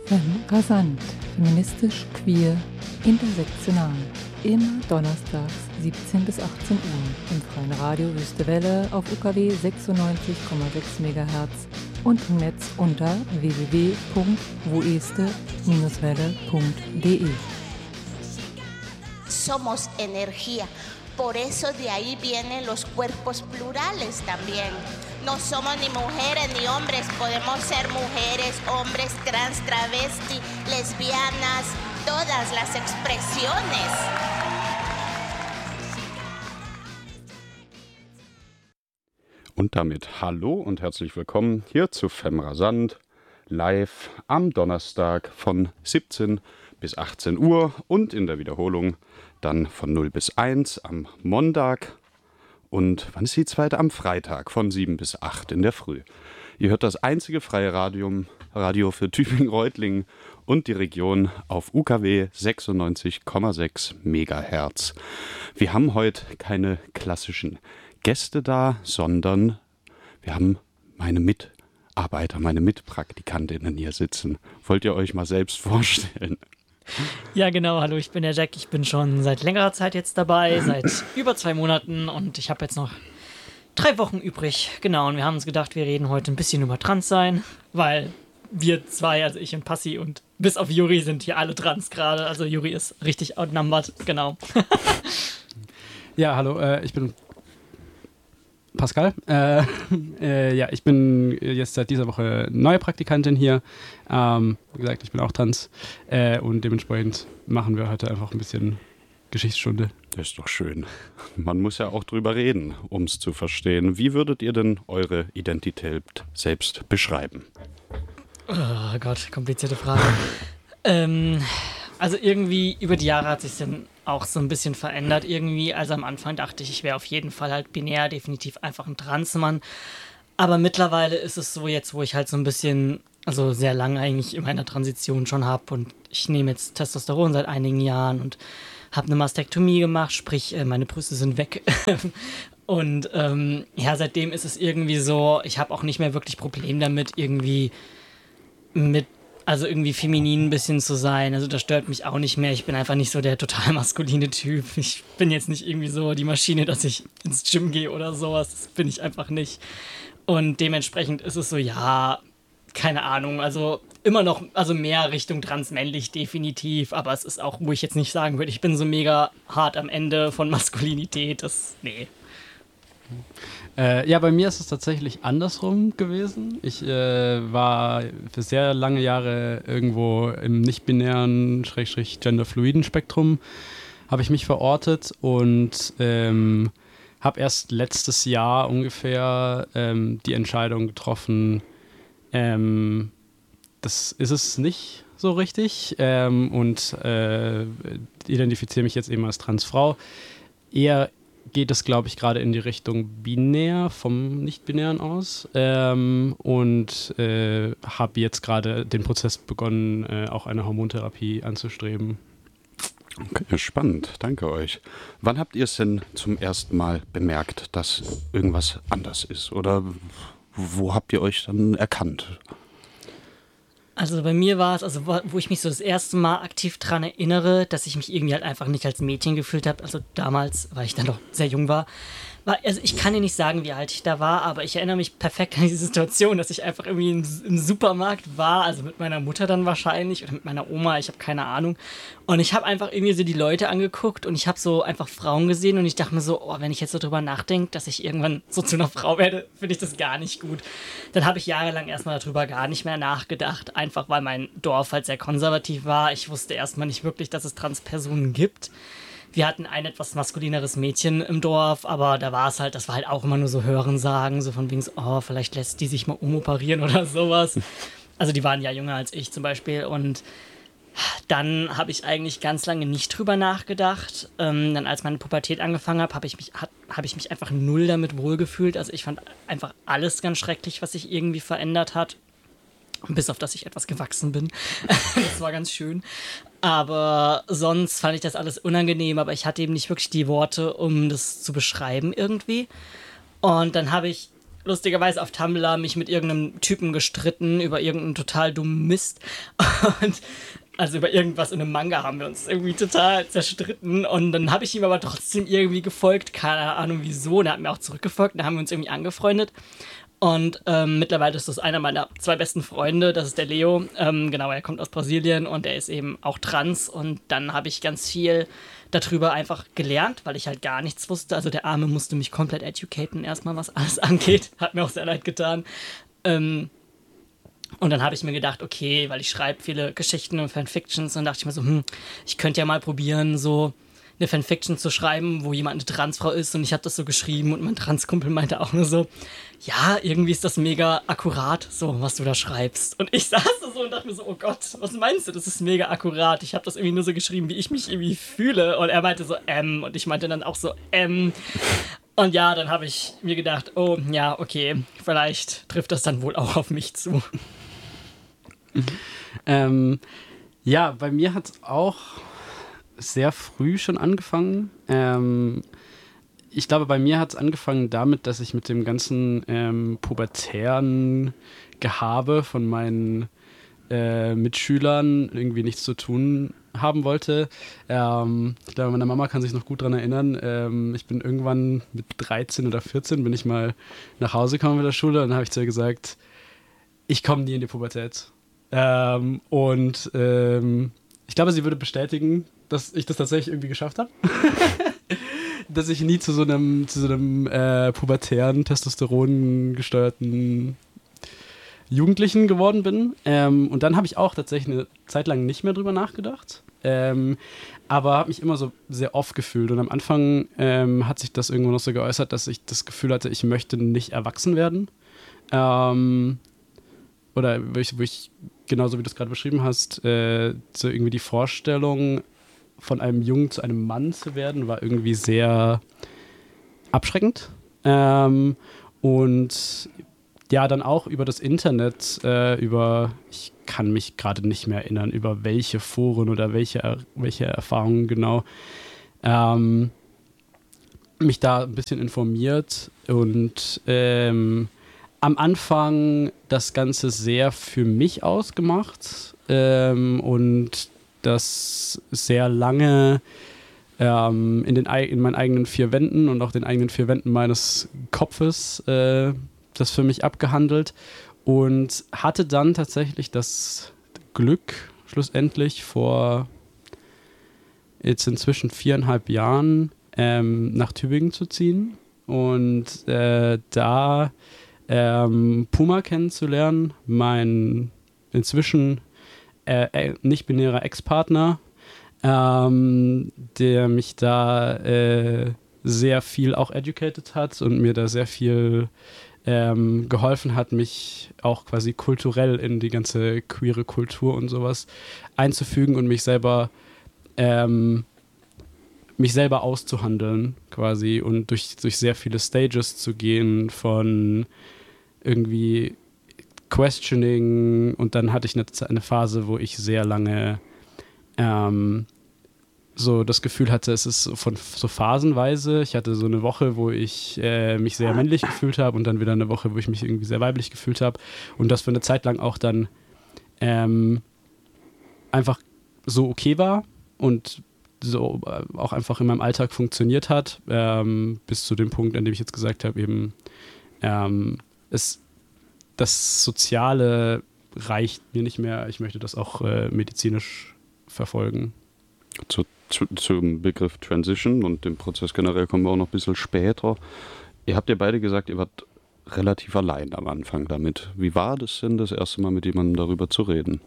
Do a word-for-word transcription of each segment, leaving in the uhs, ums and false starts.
Femme rasant, feministisch, queer, intersektional. Immer donnerstags siebzehn bis achtzehn Uhr im freien Radio Wüste Welle auf U K W sechsundneunzig Komma sechs Megahertz und im Netz unter w w w punkt woeste Bindestrich welle punkt de. Somos energía. Por eso de ahí vienen los cuerpos plurales también. No somos ni mujeres ni hombres, podemos ser mujeres, hombres, trans, travesti, lesbianas, todas las expresiones. Und damit hallo und herzlich willkommen hier zu Femme rasant, live am Donnerstag von siebzehn bis achtzehn Uhr und in der Wiederholung dann von null bis eins am Montag. Und wann ist die zweite? Am Freitag von sieben bis acht in der Früh. Ihr hört das einzige freie Radio, Radio für Tübingen-Reutlingen und die Region auf U K W sechsundneunzig Komma sechs Megahertz. Wir haben heute keine klassischen Gäste da, sondern wir haben meine Mitarbeiter, meine Mitpraktikantinnen hier sitzen. Wollt ihr euch mal selbst vorstellen? Ja, genau. Hallo, ich bin der Jack. Ich bin schon seit längerer Zeit jetzt dabei, seit über zwei Monaten und ich habe jetzt noch drei Wochen übrig. Genau, und wir haben uns gedacht, wir reden heute ein bisschen über Transsein, weil wir zwei, also ich und Passi und bis auf Juri sind hier alle trans gerade. Also Juri ist richtig outnumbered, genau. Ja, hallo, äh, ich bin Pascal. Äh, äh, ja, ich bin jetzt seit dieser Woche neue Praktikantin hier. Ähm, wie gesagt, ich bin auch trans äh, und dementsprechend machen wir heute einfach ein bisschen Geschichtsstunde. Das ist doch schön. Man muss ja auch drüber reden, um es zu verstehen. Wie würdet ihr denn eure Identität selbst beschreiben? Oh Gott, komplizierte Frage. ähm, also irgendwie über die Jahre hat sich dann auch so ein bisschen verändert irgendwie. Also am Anfang dachte ich, ich wäre auf jeden Fall halt binär, definitiv einfach ein Transmann. Aber mittlerweile ist es so jetzt, wo ich halt so ein bisschen, also sehr lange eigentlich in meiner Transition schon habe und ich nehme jetzt Testosteron seit einigen Jahren und habe eine Mastektomie gemacht, sprich meine Brüste sind weg. Und ähm, ja, seitdem ist es irgendwie so, ich habe auch nicht mehr wirklich Probleme damit, irgendwie mit Also irgendwie feminin ein bisschen zu sein, also das stört mich auch nicht mehr. Ich bin einfach nicht so der total maskuline Typ. Ich bin jetzt nicht irgendwie so die Maschine, dass ich ins Gym gehe oder sowas. Das bin ich einfach nicht. Und dementsprechend ist es so, ja, keine Ahnung, also immer noch, also mehr Richtung transmännlich definitiv, aber es ist auch, wo ich jetzt nicht sagen würde, ich bin so mega hart am Ende von Maskulinität, das, nee. Äh, ja, bei mir ist es tatsächlich andersrum gewesen. Ich äh, war für sehr lange Jahre irgendwo im nicht-binären, schrägstrich genderfluiden Spektrum, habe ich mich verortet und ähm, habe erst letztes Jahr ungefähr ähm, die Entscheidung getroffen, ähm, das ist es nicht so richtig ähm, und äh, identifiziere mich jetzt eben als Transfrau. Eher geht es, glaube ich, gerade in die Richtung binär, vom Nicht-Binären aus. Ähm, und äh, habe jetzt gerade den Prozess begonnen, äh, auch eine Hormontherapie anzustreben. Okay, spannend, danke euch. Wann habt ihr es denn zum ersten Mal bemerkt, dass irgendwas anders ist? Oder wo habt ihr euch dann erkannt? Also bei mir war es, also wo ich mich so das erste Mal aktiv dran erinnere, dass ich mich irgendwie halt einfach nicht als Mädchen gefühlt habe, also damals, weil ich dann noch sehr jung war, war, also ich kann dir nicht sagen, wie alt ich da war, aber ich erinnere mich perfekt an diese Situation, dass ich einfach irgendwie im, im Supermarkt war, also mit meiner Mutter dann wahrscheinlich oder mit meiner Oma, ich habe keine Ahnung, und ich habe einfach irgendwie so die Leute angeguckt und ich habe so einfach Frauen gesehen und ich dachte mir so, oh, wenn ich jetzt so drüber nachdenke, dass ich irgendwann so zu einer Frau werde, finde ich das gar nicht gut. Dann habe ich jahrelang erstmal darüber gar nicht mehr nachgedacht, einfach weil mein Dorf halt sehr konservativ war. Ich wusste erstmal nicht wirklich, dass es Transpersonen gibt. Wir hatten ein etwas maskulineres Mädchen im Dorf, aber da war es halt, das war halt auch immer nur so Hörensagen, so von wegen so, oh, vielleicht lässt die sich mal umoperieren oder sowas. Also die waren ja jünger als ich zum Beispiel und dann habe ich eigentlich ganz lange nicht drüber nachgedacht. Ähm, dann als meine Pubertät angefangen habe, habe ich mich, hab, hab ich mich einfach null damit wohlgefühlt. Also ich fand einfach alles ganz schrecklich, was sich irgendwie verändert hat. Bis auf, dass ich etwas gewachsen bin. Das war ganz schön. Aber sonst fand ich das alles unangenehm, aber ich hatte eben nicht wirklich die Worte, um das zu beschreiben irgendwie. Und dann habe ich lustigerweise auf Tumblr mich mit irgendeinem Typen gestritten über irgendeinen total dummen Mist. Und also über irgendwas in einem Manga haben wir uns irgendwie total zerstritten. Und dann habe ich ihm aber trotzdem irgendwie gefolgt. Keine Ahnung wieso. Und er hat mir auch zurückgefolgt. Und dann haben wir uns irgendwie angefreundet. Und ähm, mittlerweile ist das einer meiner zwei besten Freunde. Das ist der Leo. Ähm, genau, er kommt aus Brasilien und er ist eben auch trans. Und dann habe ich ganz viel darüber einfach gelernt, weil ich halt gar nichts wusste. Also der Arme musste mich komplett educaten erstmal, was alles angeht. Hat mir auch sehr leid getan. Ähm, und dann habe ich mir gedacht, okay, weil ich schreibe viele Geschichten und Fanfictions, und dachte ich mir so, hm, ich könnte ja mal probieren, so eine Fanfiction zu schreiben, wo jemand eine Transfrau ist, und ich habe das so geschrieben und mein Transkumpel meinte auch nur so, ja, irgendwie ist das mega akkurat, so, was du da schreibst. Und ich saß da so und dachte mir so, oh Gott, was meinst du, das ist mega akkurat. Ich habe das irgendwie nur so geschrieben, wie ich mich irgendwie fühle. Und er meinte so, ähm, und ich meinte dann auch so, ähm. Und ja, dann habe ich mir gedacht, oh, ja, okay, vielleicht trifft das dann wohl auch auf mich zu. ähm, ja, bei mir hat es auch sehr früh schon angefangen. Ähm, ich glaube, bei mir hat es angefangen damit, dass ich mit dem ganzen ähm, pubertären Gehabe von meinen äh, Mitschülern irgendwie nichts zu tun haben wollte. Ähm, ich glaube, meine Mama kann sich noch gut daran erinnern. Ähm, ich bin irgendwann mit dreizehn oder vierzehn bin ich mal nach Hause gekommen mit der Schule, und dann habe ich zu ihr gesagt, ich komme nie in die Pubertät. Ähm, und ähm, ich glaube, sie würde bestätigen, dass ich das tatsächlich irgendwie geschafft habe. Dass ich nie zu so einem, zu so einem äh, pubertären, testosterongesteuerten Jugendlichen geworden bin. Ähm, und dann habe ich auch tatsächlich eine Zeit lang nicht mehr drüber nachgedacht. Ähm, aber habe mich immer so sehr oft gefühlt. Und am Anfang ähm, hat sich das irgendwo noch so geäußert, dass ich das Gefühl hatte, ich möchte nicht erwachsen werden. Ähm, oder wo ich, wo ich genauso wie du es gerade beschrieben hast, äh, so irgendwie die Vorstellung, von einem Jungen zu einem Mann zu werden, war irgendwie sehr abschreckend. Ähm, und ja, dann auch über das Internet, äh, über, ich kann mich gerade nicht mehr erinnern, über welche Foren oder welche, welche Erfahrungen genau, ähm, mich da ein bisschen informiert und ähm, am Anfang das Ganze sehr für mich ausgemacht ähm, und das sehr lange ähm, in, den, in meinen eigenen vier Wänden und auch den eigenen vier Wänden meines Kopfes äh, das für mich abgehandelt und hatte dann tatsächlich das Glück, schlussendlich vor jetzt inzwischen viereinhalb Jahren ähm, nach Tübingen zu ziehen und äh, da ähm, Puma kennenzulernen, mein inzwischen Äh, nicht-binärer Ex-Partner, ähm, der mich da äh, sehr viel auch educated hat und mir da sehr viel ähm, geholfen hat, mich auch quasi kulturell in die ganze queere Kultur und sowas einzufügen und mich selber ähm, mich selber auszuhandeln quasi und durch, durch sehr viele Stages zu gehen von irgendwie Questioning, und dann hatte ich eine, eine Phase, wo ich sehr lange ähm, so das Gefühl hatte, es ist von so phasenweise. Ich hatte so eine Woche, wo ich äh, mich sehr männlich gefühlt habe und dann wieder eine Woche, wo ich mich irgendwie sehr weiblich gefühlt habe, und das für eine Zeit lang auch dann ähm, einfach so okay war und so äh, auch einfach in meinem Alltag funktioniert hat, ähm, bis zu dem Punkt, an dem ich jetzt gesagt habe, eben ähm, es das Soziale reicht mir nicht mehr. Ich möchte das auch äh, medizinisch verfolgen. Zu, zu, zum Begriff Transition und dem Prozess generell kommen wir auch noch ein bisschen später. Ihr habt ja beide gesagt, ihr wart relativ allein am Anfang damit. Wie war das denn, das erste Mal mit jemandem darüber zu reden?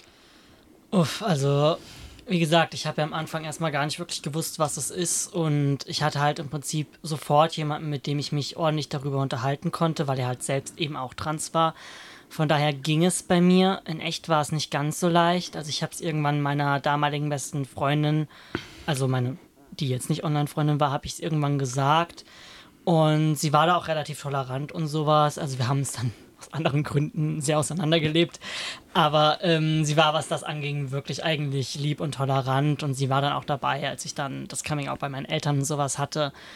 Uff, also wie gesagt, ich habe ja am Anfang erstmal gar nicht wirklich gewusst, was es ist, und ich hatte halt im Prinzip sofort jemanden, mit dem ich mich ordentlich darüber unterhalten konnte, weil er halt selbst eben auch trans war. Von daher ging es bei mir. In echt war es nicht ganz so leicht. Also ich habe es irgendwann meiner damaligen besten Freundin, also meine, die jetzt nicht Online-Freundin war, habe ich es irgendwann gesagt, und sie war da auch relativ tolerant und sowas. Also wir haben es dann aus anderen Gründen sehr auseinandergelebt. Aber ähm, sie war, was das anging, wirklich eigentlich lieb und tolerant. Und sie war dann auch dabei, als ich dann das Coming-out bei meinen Eltern und sowas hatte.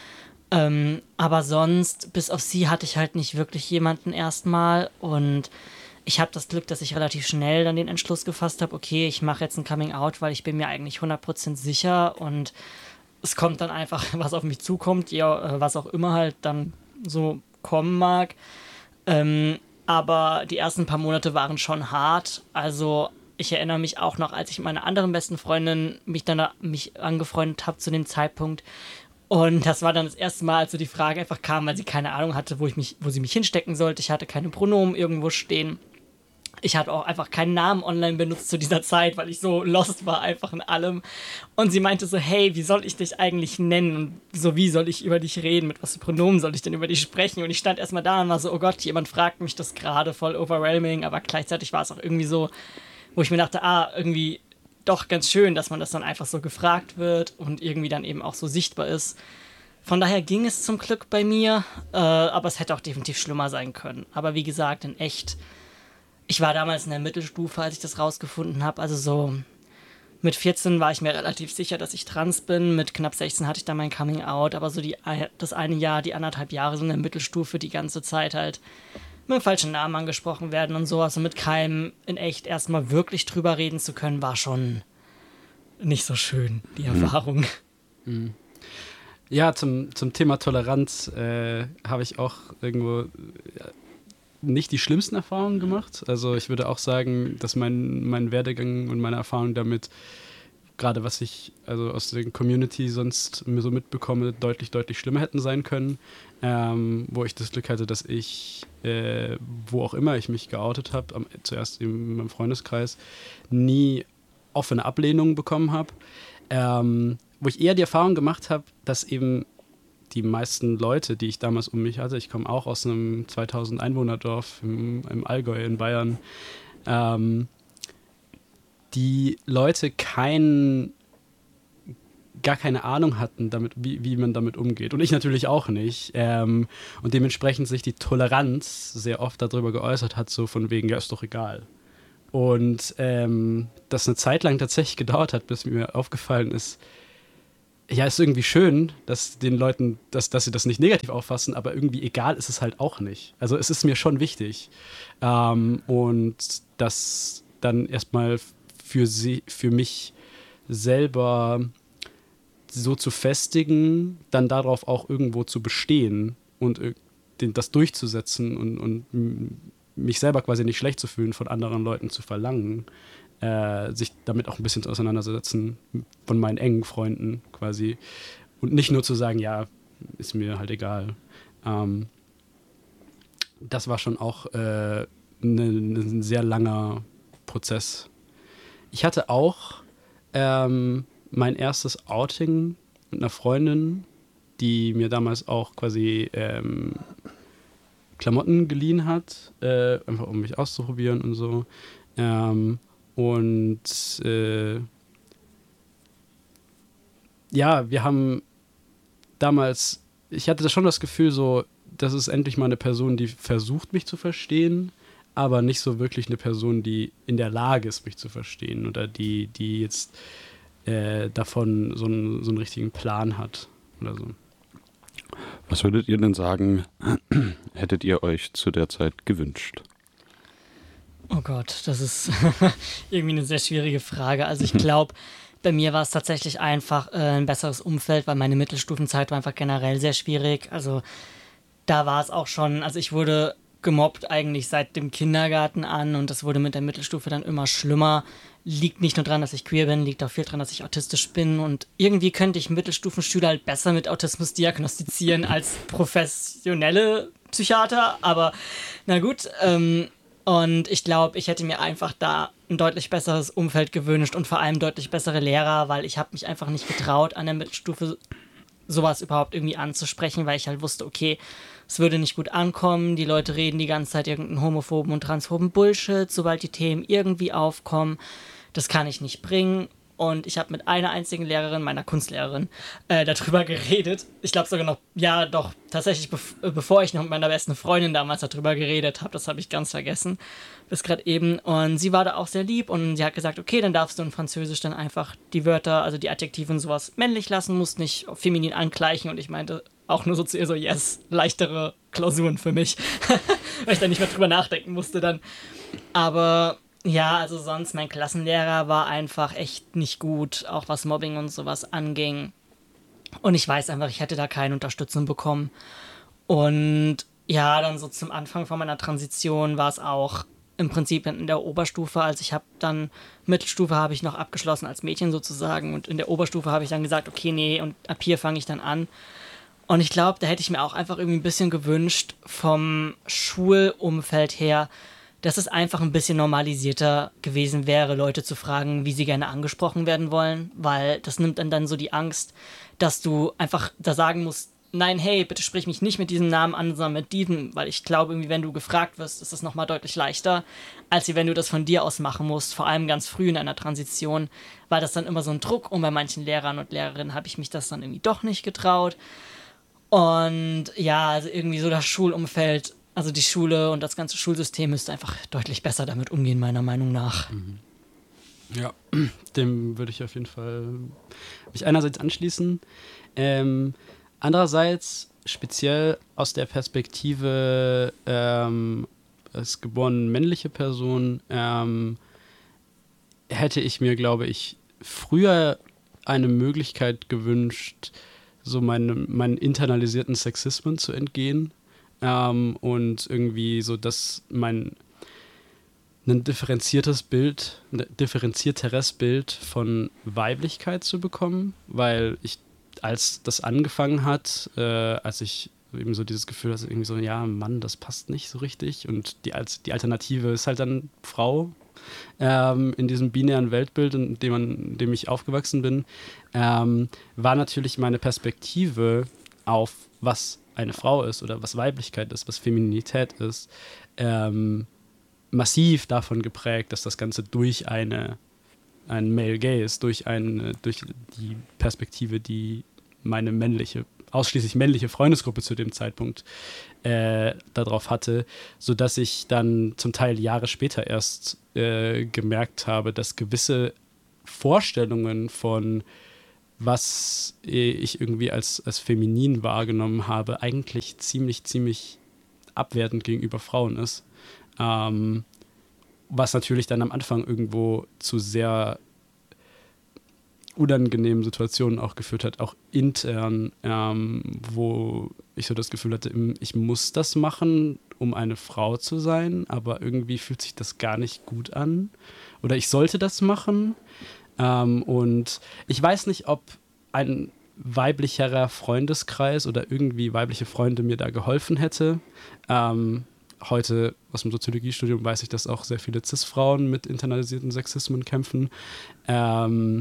Ähm, aber sonst, bis auf sie, hatte ich halt nicht wirklich jemanden erstmal. Und ich habe das Glück, dass ich relativ schnell dann den Entschluss gefasst habe, okay, ich mache jetzt ein Coming-out, weil ich bin mir eigentlich hundert Prozent sicher und es kommt dann einfach, was auf mich zukommt, ja, was auch immer halt dann so kommen mag. Ähm, aber die ersten paar Monate waren schon hart. Also ich erinnere mich auch noch, als ich mit meiner anderen besten Freundin mich dann mich angefreundet habe zu dem Zeitpunkt. Und das war dann das erste Mal, als so die Frage einfach kam, weil sie keine Ahnung hatte, wo ich mich, wo sie mich hinstecken sollte. Ich hatte keine Pronomen irgendwo stehen. Ich hatte auch einfach keinen Namen online benutzt zu dieser Zeit, weil ich so lost war einfach in allem. Und sie meinte so, hey, wie soll ich dich eigentlich nennen? Und so, wie soll ich über dich reden? Mit was für Pronomen soll ich denn über dich sprechen? Und ich stand erstmal da und war so, oh Gott, jemand fragt mich das gerade, voll overwhelming. Aber gleichzeitig war es auch irgendwie so, wo ich mir dachte, ah, irgendwie doch ganz schön, dass man das dann einfach so gefragt wird und irgendwie dann eben auch so sichtbar ist. Von daher ging es zum Glück bei mir, äh, aber es hätte auch definitiv schlimmer sein können. Aber wie gesagt, in echt, ich war damals in der Mittelstufe, als ich das rausgefunden habe. Also so mit vierzehn war ich mir relativ sicher, dass ich trans bin. Mit knapp sechzehn hatte ich dann mein Coming Out. Aber so die, das eine Jahr, die anderthalb Jahre so in der Mittelstufe, die ganze Zeit halt mit dem falschen Namen angesprochen werden und sowas. Und mit keinem in echt erstmal wirklich drüber reden zu können, war schon nicht so schön, die Erfahrung. Mhm. Ja, zum, zum Thema Toleranz äh, habe ich auch irgendwo nicht die schlimmsten Erfahrungen gemacht. Also ich würde auch sagen, dass mein, mein Werdegang und meine Erfahrung damit, gerade was ich also aus der Community sonst mir so mitbekomme, deutlich, deutlich schlimmer hätten sein können. Ähm, wo ich das Glück hatte, dass ich, äh, wo auch immer ich mich geoutet habe, zuerst in meinem Freundeskreis, nie offene Ablehnung bekommen habe. Ähm, wo ich eher die Erfahrung gemacht habe, dass eben die meisten Leute, die ich damals um mich hatte, ich komme auch aus einem zweitausend Einwohnerdorf im, im Allgäu in Bayern, ähm, die Leute kein, gar keine Ahnung hatten, damit, wie, wie man damit umgeht. Und ich natürlich auch nicht. Ähm, und dementsprechend sich die Toleranz sehr oft darüber geäußert hat, so von wegen, ja, ist doch egal. Und ähm, das eine Zeit lang tatsächlich gedauert hat, bis mir aufgefallen ist, ja, ist irgendwie schön, dass den Leuten, dass, dass sie das nicht negativ auffassen, aber irgendwie egal ist es halt auch nicht. Also es ist mir schon wichtig. Ähm, und das dann erstmal für sie, für mich selber so zu festigen, dann darauf auch irgendwo zu bestehen und äh, den, das durchzusetzen und, und mich selber quasi nicht schlecht zu fühlen, von anderen Leuten zu verlangen, Äh, sich damit auch ein bisschen auseinandersetzen von meinen engen Freunden quasi und nicht nur zu sagen, ja, ist mir halt egal. Ähm, das war schon auch äh, ne, ne, ein sehr langer Prozess. Ich hatte auch ähm, mein erstes Outing mit einer Freundin, die mir damals auch quasi ähm, Klamotten geliehen hat, äh, einfach um mich auszuprobieren und so. Ähm, Und äh, ja, wir haben damals, ich hatte schon das Gefühl so, das ist endlich mal eine Person, die versucht, mich zu verstehen, aber nicht so wirklich eine Person, die in der Lage ist, mich zu verstehen oder die, die jetzt äh, davon so einen, so einen richtigen Plan hat oder so. Was würdet ihr denn sagen, hättet ihr euch zu der Zeit gewünscht? Oh Gott, das ist irgendwie eine sehr schwierige Frage. Also ich glaube, bei mir war es tatsächlich einfach äh, ein besseres Umfeld, weil meine Mittelstufenzeit war einfach generell sehr schwierig. Also da war es auch schon, also ich wurde gemobbt eigentlich seit dem Kindergarten an und das wurde mit der Mittelstufe dann immer schlimmer. Liegt nicht nur daran, dass ich queer bin, liegt auch viel daran, dass ich autistisch bin und irgendwie könnte ich Mittelstufenschüler halt besser mit Autismus diagnostizieren als professionelle Psychiater, aber na gut, ähm, und ich glaube, ich hätte mir einfach da ein deutlich besseres Umfeld gewünscht und vor allem deutlich bessere Lehrer, weil ich habe mich einfach nicht getraut, an der Mittelstufe sowas überhaupt irgendwie anzusprechen, weil ich halt wusste, okay, es würde nicht gut ankommen, die Leute reden die ganze Zeit irgendeinen homophoben und transphoben Bullshit, sobald die Themen irgendwie aufkommen, das kann ich nicht bringen. Und ich habe mit einer einzigen Lehrerin, meiner Kunstlehrerin, äh, darüber geredet. Ich glaube sogar noch, ja doch, tatsächlich, bev- bevor ich noch mit meiner besten Freundin damals darüber geredet habe, das habe ich ganz vergessen, bis gerade eben. Und sie war da auch sehr lieb und sie hat gesagt, okay, dann darfst du in Französisch dann einfach die Wörter, also die Adjektive und sowas männlich lassen, musst nicht feminin angleichen. Und ich meinte, auch nur so zu ihr so, yes, leichtere Klausuren für mich. Weil ich da nicht mehr drüber nachdenken musste dann. Aber ja, also sonst, mein Klassenlehrer war einfach echt nicht gut, auch was Mobbing und sowas anging. Und ich weiß einfach, ich hätte da keine Unterstützung bekommen. Und ja, dann so zum Anfang von meiner Transition war es auch im Prinzip in der Oberstufe, als ich habe dann, Mittelstufe habe ich noch abgeschlossen als Mädchen sozusagen und in der Oberstufe habe ich dann gesagt, okay, nee, und ab hier fange ich dann an. Und ich glaube, da hätte ich mir auch einfach irgendwie ein bisschen gewünscht vom Schulumfeld her, dass es einfach ein bisschen normalisierter gewesen wäre, Leute zu fragen, wie sie gerne angesprochen werden wollen, weil das nimmt dann, dann so die Angst, dass du einfach da sagen musst, nein, hey, bitte sprich mich nicht mit diesem Namen an, sondern mit diesem, weil ich glaube, irgendwie, wenn du gefragt wirst, ist das nochmal deutlich leichter, als wenn du das von dir aus machen musst, vor allem ganz früh in einer Transition, war das dann immer so ein Druck und bei manchen Lehrern und Lehrerinnen habe ich mich das dann irgendwie doch nicht getraut. Und ja, also irgendwie so das Schulumfeld, also die Schule und das ganze Schulsystem müsste einfach deutlich besser damit umgehen, meiner Meinung nach. Mhm. Ja, dem würde ich auf jeden Fall mich einerseits anschließen. Ähm, andererseits, speziell aus der Perspektive ähm, als geborene männliche Person, ähm, hätte ich mir, glaube ich, früher eine Möglichkeit gewünscht, so meinem, meinen internalisierten Sexismen zu entgehen ähm, und irgendwie so, dass mein ein differenziertes Bild, ein differenzierteres Bild von Weiblichkeit zu bekommen, weil ich, als das angefangen hat, äh, als ich eben so dieses Gefühl hatte, irgendwie so, ja, Mann, das passt nicht so richtig und die, als, die Alternative ist halt dann Frau ähm, in diesem binären Weltbild, in dem, man, in dem ich aufgewachsen bin, ähm, war natürlich meine Perspektive auf, was eine Frau ist oder was Weiblichkeit ist, was Femininität ist, ähm, massiv davon geprägt, dass das Ganze durch eine ein Male Gaze, durch eine, durch die Perspektive, die meine männliche, ausschließlich männliche Freundesgruppe zu dem Zeitpunkt äh, darauf hatte, sodass ich dann zum Teil Jahre später erst äh, gemerkt habe, dass gewisse Vorstellungen von was ich irgendwie als, als feminin wahrgenommen habe, eigentlich ziemlich, ziemlich abwertend gegenüber Frauen ist. Ähm, was natürlich dann am Anfang irgendwo zu sehr unangenehmen Situationen auch geführt hat, auch intern, ähm, wo ich so das Gefühl hatte, ich muss das machen, um eine Frau zu sein, aber irgendwie fühlt sich das gar nicht gut an. Oder ich sollte das machen. Ähm, und ich weiß nicht, ob ein weiblicherer Freundeskreis oder irgendwie weibliche Freunde mir da geholfen hätte. Ähm, heute aus dem Soziologiestudium weiß ich, dass auch sehr viele Cis-Frauen mit internalisierten Sexismen kämpfen. Ähm,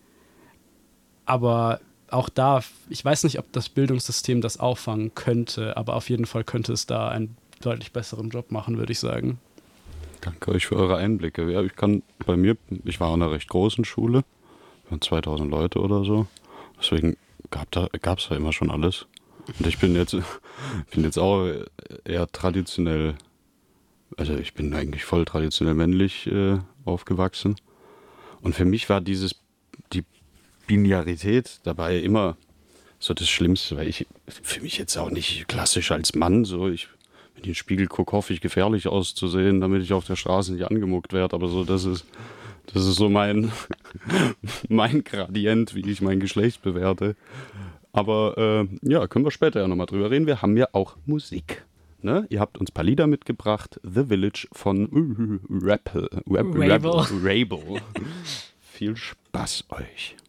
aber auch da, ich weiß nicht, ob das Bildungssystem das auffangen könnte, aber auf jeden Fall könnte es da einen deutlich besseren Job machen, würde ich sagen. Danke euch für eure Einblicke. Ja, ich kann bei mir, ich war in einer recht großen Schule, wir waren zweitausend Leute oder so, deswegen gab da, gab's da immer schon alles. Und ich bin jetzt, bin jetzt auch eher traditionell, also ich bin eigentlich voll traditionell männlich äh, aufgewachsen. Und für mich war dieses, die Binarität dabei immer so das Schlimmste, weil ich für mich jetzt auch nicht klassisch als Mann, so ich, wenn ich in den Spiegel gucke, hoffe ich gefährlich auszusehen, damit ich auf der Straße nicht angemuckt werde, aber so das ist, das ist so mein, mein Gradient, wie ich mein Geschlecht bewerte. Aber äh, ja, können wir später ja nochmal drüber reden. Wir haben ja auch Musik. Ne? Ihr habt uns ein paar Lieder mitgebracht. The Village von uh, Rappel, Rap, Rabel. Rap, Rabel. Viel Spaß euch.